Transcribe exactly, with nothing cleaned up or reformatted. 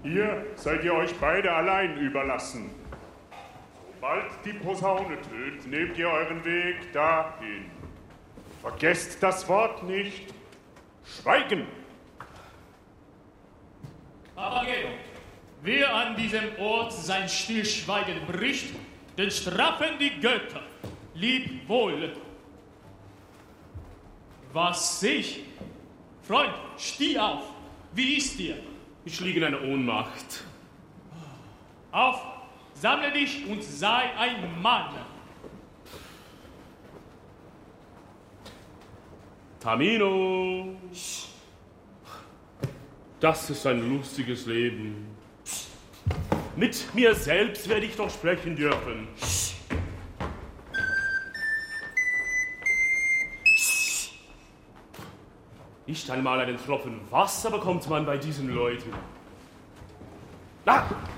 Hier seid ihr euch beide allein überlassen. Sobald die Posaune tönt, nehmt ihr euren Weg dahin. Vergesst das Wort nicht. Schweigen! Papageno, wer an diesem Ort sein Stillschweigen bricht, den strafen die Götter. Lieb wohl. Was sehe ich? Freund, steh auf. Wie ist dir? Ich liege in einer Ohnmacht. Auf, sammle dich und sei ein Mann. Tamino! Das ist ein lustiges Leben. Mit mir selbst werde ich doch sprechen dürfen. Nicht einmal einen Tropfen Wasser bekommt man bei diesen Leuten. Ah!